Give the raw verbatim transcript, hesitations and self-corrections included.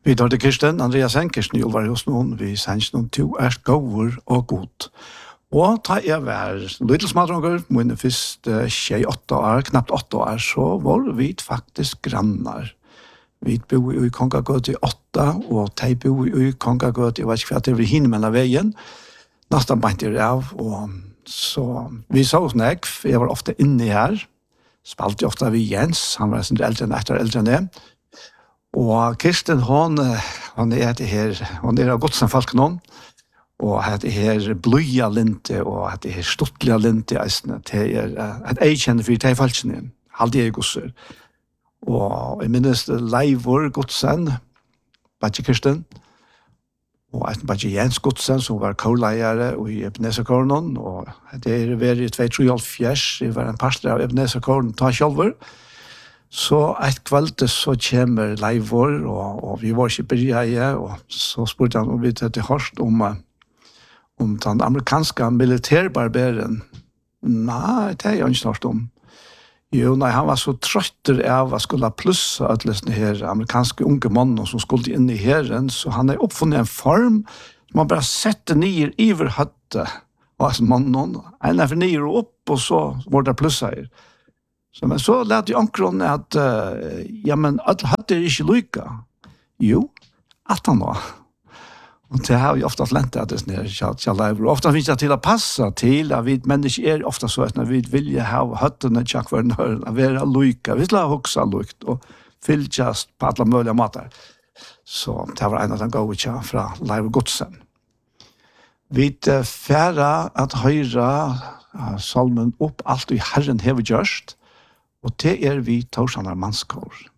Vi tar til Kirsten, Andreas Henkersen, jo var hos noen, vi sender noen to er gåver og god. Og ta jeg var Little Smadronger, mine første tjej åtta år, knapt åtta år, så var vi faktisk grannar. Vi bor i Kongagøt i åtta, og de bor i Kongagøt, jeg vet ikke hva det var hinne mellom veien, nesten bant jeg av, og så vi så hos nek, jeg var ofte inne her, spalte ofte vi Jens, han var sin eldre enn etter eldre enn det, og Kirsten, hon, hon er det her, hon er av godsenfolk noen, og det her bløya linte, og det her stuttliga linte, det er et eikjenne for de falskene, halde jeg gosser. Og jeg minnes Leivor Godsen, Badje Kirsten, og et Badje Jens Godsen, som var kårleiere i Ebenezer-kåren, og det er vært i to tre fjers, jeg var en pastor av Ebenezer-kåren, ta kjolver. Så et kveld så kommer Leivor, og, og vi var ikke brygjøye, og så spurte han om vi til hørst om, om den amerikanske militærbarberen. Nei, det er jeg ikke snart om. Jo, nei, han var så trøtter av å skulle plusse at løsne her amerikanske unge mannen som skulle inn i herren, så han har oppfunnet en form som man bare setter nyer iver høtte av mannen. En er for nyer opp, og så var det plusse her. Så, men så lærte jeg omkron at uh, ja, men alle høtte er ikke lykke. Jo, alt han var. Og det har vi ofta lent at det er kjalleiver. Og ofta finnes det til å passe til at vi mennesker er ofta så at vi vil ha høttene tjakk for nøren, å være lykke. Vi vil ha hoksa lykt og fylltjast på alle mulige måter. Så det var en av den gode tja fra Leivor Godsen. Vi er færre at høyre uh, salmen opp alt i Herren hever gjørst, og det er vi Torsanar Mannskår.